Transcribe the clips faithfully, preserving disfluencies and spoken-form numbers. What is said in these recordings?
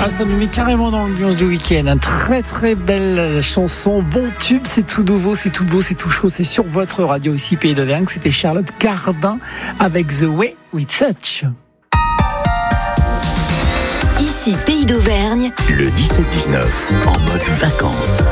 Ah, ça nous met carrément dans l'ambiance du week-end. Un très très belle chanson, bon tube, c'est tout nouveau, c'est tout beau, c'est tout chaud. C'est sur votre radio ici Pays d'Auvergne. C'était Charlotte Cardin avec The Way We Touch. Ici Pays d'Auvergne. Le dix-sept dix-neuf, en mode vacances.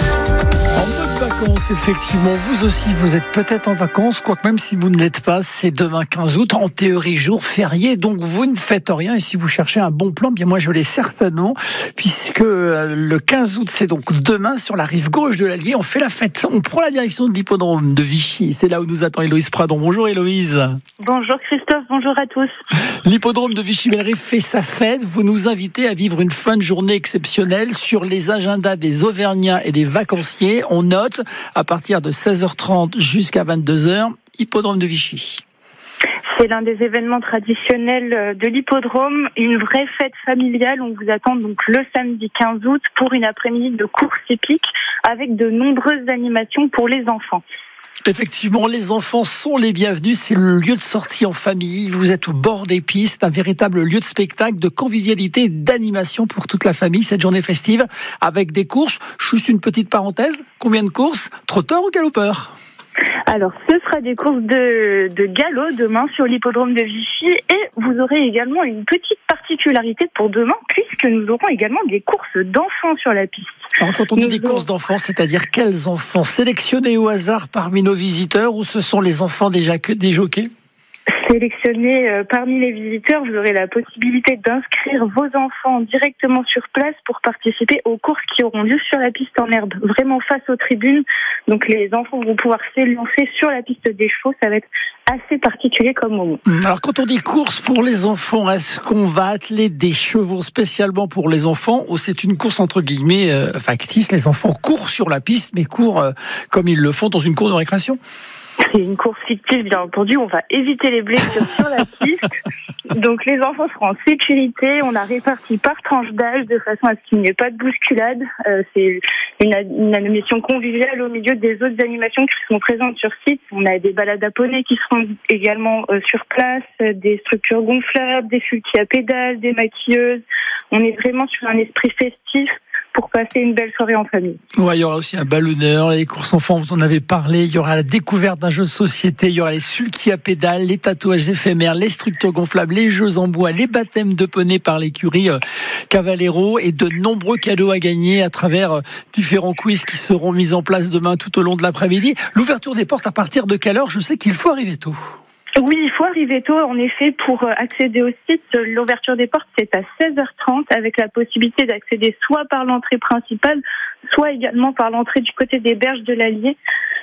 En mode vacances, effectivement, vous aussi, vous êtes peut-être en vacances, quoique même si vous ne l'êtes pas, c'est demain quinze août, en théorie jour férié, donc vous ne faites rien. Et si vous cherchez un bon plan, bien moi je l'ai certainement, puisque le quinze août, c'est donc demain, sur la rive gauche de l'Allier, on fait la fête. On prend la direction de l'hippodrome de Vichy. C'est là où nous attend Héloïse Pradon. Bonjour Héloïse. Bonjour Christophe, bonjour à tous. L'hippodrome de Vichy-Bellerive fait sa fête. Vous nous invitez à vivre une fin de journée exceptionnelle sur les agendas des Auvergnats et des vacanciers. On note, à partir de seize heures trente jusqu'à vingt-deux heures, hippodrome de Vichy. C'est l'un des événements traditionnels de l'hippodrome, une vraie fête familiale. On vous attend donc le samedi quinze août pour une après-midi de course hippique avec de nombreuses animations pour les enfants. Effectivement, les enfants sont les bienvenus. C'est le lieu de sortie en famille. Vous êtes au bord des pistes, un véritable lieu de spectacle, de convivialité, d'animation pour toute la famille. Cette journée festive avec des courses. Juste une petite parenthèse. Combien de courses? Trotteur ou galopeur? Alors, ce sera des courses de, de galop demain sur l'hippodrome de Vichy et vous aurez également une petite particularité pour demain puisque nous aurons également des courses d'enfants sur la piste. Alors, quand on dit nous des aurons... courses d'enfants, c'est-à-dire quels enfants sélectionnés au hasard parmi nos visiteurs ou ce sont les enfants déjà que des jockeys? Sélectionnés euh, parmi les visiteurs, vous aurez la possibilité d'inscrire vos enfants directement sur place pour participer aux courses qui auront lieu sur la piste en herbe, vraiment face aux tribunes. Donc les enfants vont pouvoir s'élancer sur la piste des chevaux, ça va être assez particulier comme moment. Alors quand on dit course pour les enfants, est-ce qu'on va atteler des chevaux spécialement pour les enfants ou c'est une course entre guillemets euh, factice? Les enfants courent sur la piste mais courent euh, comme ils le font dans une cour de récréation? C'est une course fictive, bien entendu. On va éviter les blessures sur la piste. Donc, les enfants seront en sécurité. On a réparti par tranche d'âge de façon à ce qu'il n'y ait pas de bousculade. Euh, c'est une, une animation conviviale au milieu des autres animations qui seront présentes sur site. On a des balades à poney qui seront également euh, sur place, euh, des structures gonflables, des sulky à pédales, des maquilleuses. On est vraiment sur un esprit festif pour passer une belle soirée en famille. Ouais, il y aura aussi un ballonneur, les courses enfants, vous en avez parlé, il y aura la découverte d'un jeu de société, il y aura les sulky à pédales, les tatouages éphémères, les structures gonflables, les jeux en bois, les baptêmes de poney par l'écurie euh, Cavallero et de nombreux cadeaux à gagner à travers euh, différents quiz qui seront mis en place demain tout au long de l'après-midi. L'ouverture des portes à partir de quelle heure? Je sais qu'il faut arriver tôt. Oui, il faut arriver tôt. En effet, pour accéder au site, l'ouverture des portes, c'est à seize heures trente avec la possibilité d'accéder soit par l'entrée principale, soit également par l'entrée du côté des berges de l'Allier.